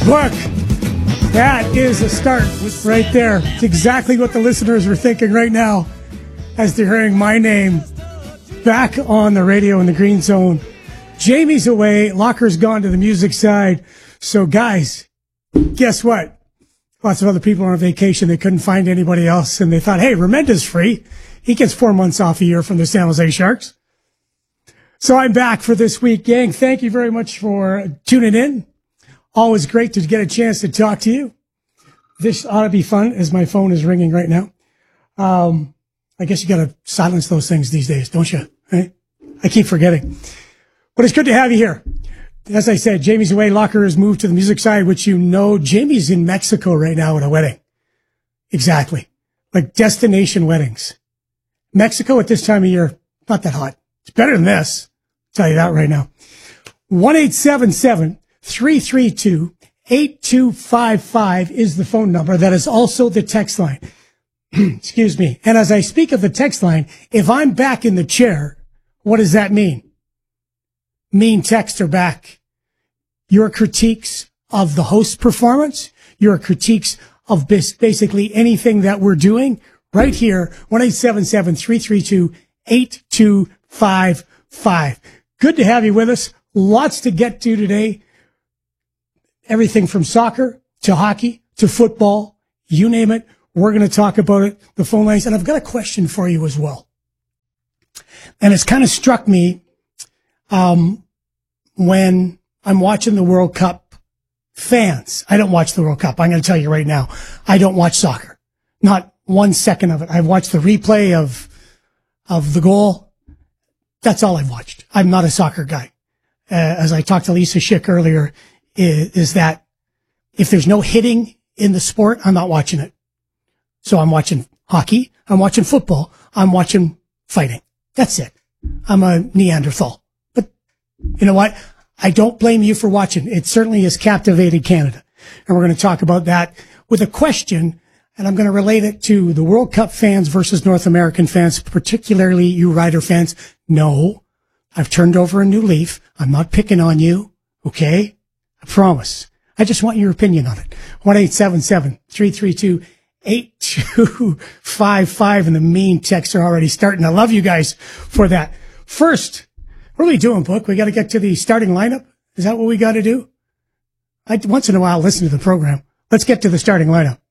book. That is a start right there. It's exactly what the listeners are thinking right now as they're hearing my name back on the radio in the Green Zone. Jamie's away. Locker's gone to the music side. So, guys, guess what? Lots of other people are on vacation. They couldn't find anybody else, and they thought, hey, Remenda's free. He gets 4 months off a year from the San Jose Sharks. So I'm back for this week, gang. Thank you very much for tuning in. Always great to get a chance to talk to you. This ought to be fun, as my phone is ringing right now. I guess you got to silence those things these days, don't you? Right? I keep forgetting. But it's good to have you here. As I said, Jamie's away. Locker has moved to the music side, which you know. Jamie's in Mexico right now at a wedding. Exactly. Like destination weddings. Mexico at this time of year, not that hot. It's better than this. I'll tell you that right now. 1-877-332-8255 is the phone number. That is also the text line. Excuse me. And as I speak of the text line, if I'm back in the chair, what does that mean? Mean texts are back. Your critiques of the host performance, your critiques of basically anything that we're doing right here, 1-877-332-8255. Good to have you with us. Lots to get to today. Everything from soccer to hockey to football, you name it. We're going to talk about it, the phone lines. And I've got a question for you as well. And it's kind of struck me when I'm watching the World Cup. Fans, I don't watch the World Cup. I'm going to tell you right now, I don't watch soccer. Not 1 second of it. I've watched the replay of the goal. That's all I've watched. I'm not a soccer guy. As I talked to Lisa Schick earlier, is that if there's no hitting in the sport, I'm not watching it. So I'm watching hockey. I'm watching football. I'm watching fighting. That's it. I'm a Neanderthal. But you know what? I don't blame you for watching. It certainly has captivated Canada. And we're going to talk about that with a question, and I'm going to relate it to the World Cup fans versus North American fans, particularly you Rider fans. No, I've turned over a new leaf. I'm not picking on you, okay? I promise. I just want your opinion on it. 1-877-332-8255, and the mean texts are already starting. I love you guys for that. First, what are we doing, Book? We got to get to the starting lineup? Is that what we got to do? I once in a while listen to the program. Let's get to the starting lineup.